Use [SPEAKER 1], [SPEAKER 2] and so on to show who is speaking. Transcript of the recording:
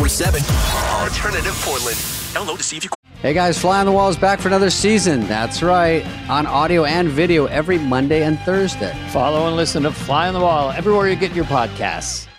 [SPEAKER 1] 94.7 Alternative Portland. Download to see if you...
[SPEAKER 2] Hey guys, Fly on the Wall is back for another season. That's right. On audio and video every Monday and Thursday.
[SPEAKER 3] Follow and listen to Fly on the Wall everywhere you get your podcasts.